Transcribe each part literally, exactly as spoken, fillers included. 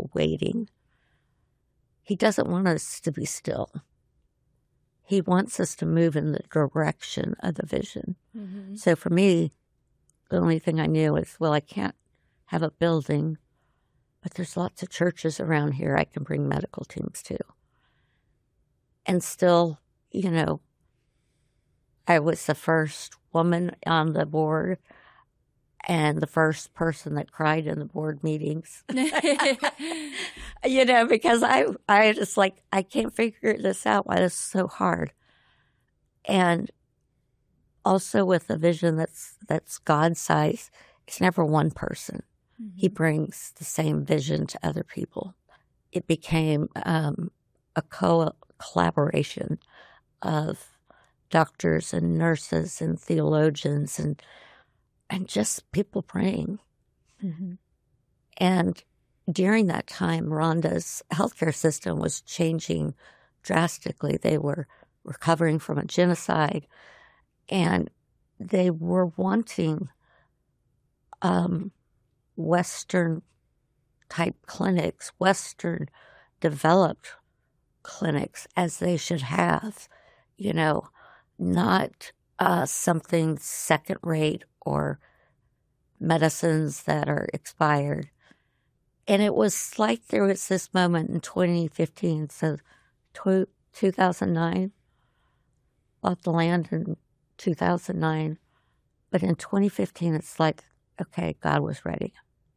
still waiting. He doesn't want us to be still. He wants us to move in the direction of the vision. Mm-hmm. So for me, the only thing I knew is, well, I can't have a building, but there's lots of churches around here I can bring medical teams to. And still, you know, I was the first woman on the board and the first person that cried in the board meetings. You know, because I I just like, I can't figure this out, why this is so hard. And also with a vision that's that's God-sized, it's never one person. Mm-hmm. He brings the same vision to other people. It became um, a co- collaboration of doctors and nurses and theologians and and just people praying. Mm-hmm. And during that time, Rwanda's healthcare system was changing drastically. They were recovering from a genocide, and they were wanting um, Western-type clinics, Western-developed clinics, as they should have, you know, not uh, something second-rate or medicines that are expired. And it was like there was this moment in twenty fifteen, so two thousand nine, bought the land in two thousand nine, but in twenty fifteen, it's like, okay, God was ready.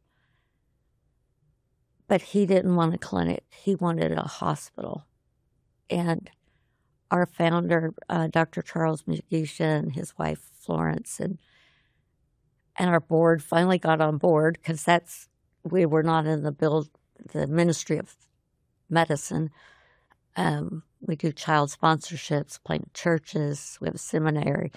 But he didn't want a clinic. He wanted a hospital. And our founder, uh, Doctor Charles Mugisha, and his wife, Florence, and and our board finally got on board, because that's, we were not in the build, the Ministry of Medicine. Um, we do child sponsorships, plant churches, we have a seminary.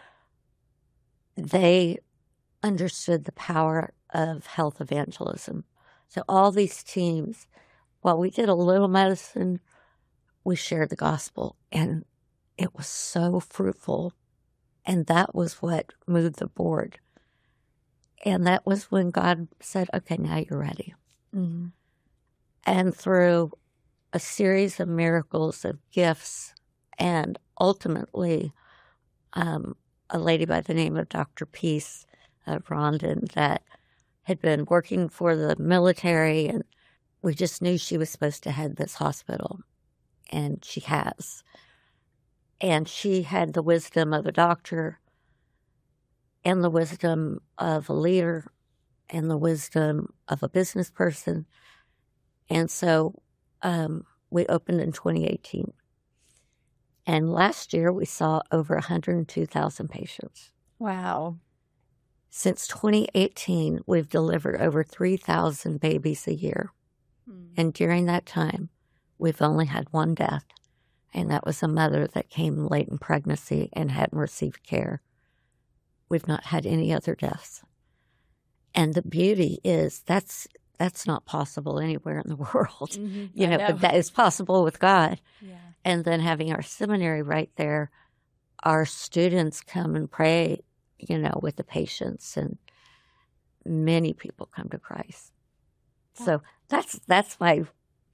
They understood the power of health evangelism. So all these teams, while we did a little medicine, we shared the gospel, and it was so fruitful. And that was what moved the board. And that was when God said, okay, now you're ready. Mm-hmm. And through a series of miracles, of gifts, and ultimately um, a lady by the name of Doctor Peace of Rondon that had been working for the military, and we just knew she was supposed to head this hospital, and she has. And she had the wisdom of a doctor, and the wisdom of a leader, and the wisdom of a business person. And so um, we opened in twenty eighteen. And last year we saw over one hundred two thousand patients. Wow. Since twenty eighteen, we've delivered over three thousand babies a year. Hmm. And during that time, we've only had one death, and that was a mother that came late in pregnancy and hadn't received care. We've not had any other deaths. And the beauty is that's that's not possible anywhere in the world. Mm-hmm. You know, know, but that is possible with God. Yeah. And then having our seminary right there, our students come and pray, you know, with the patients, and many people come to Christ. Yeah. So that's that's my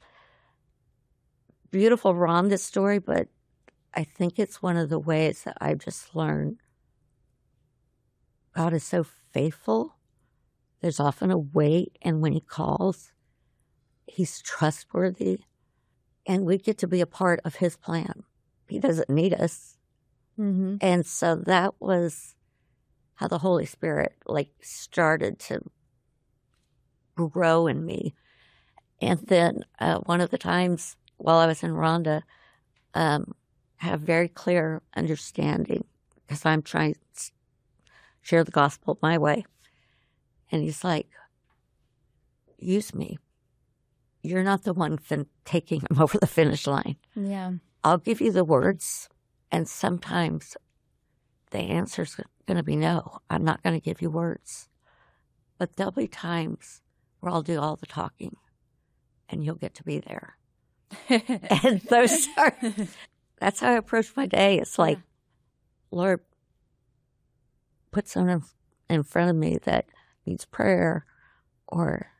beautiful Rhonda story, but I think it's one of the ways that I've just learned God is so faithful. There's often a wait, and when he calls, he's trustworthy, and we get to be a part of his plan. He doesn't need us. Mm-hmm. And so that was how the Holy Spirit like started to grow in me. And then uh, one of the times while I was in Rwanda, um, have very clear understanding, because I'm trying to share the gospel my way. And he's like, use me. You're not the one fin- taking him over the finish line. Yeah. I'll give you the words, and sometimes the answer's going to be no. I'm not going to give you words. But there'll be times where I'll do all the talking, and you'll get to be there. And those are, that's how I approach my day. It's like, yeah. Lord, put someone in front of me that needs prayer, or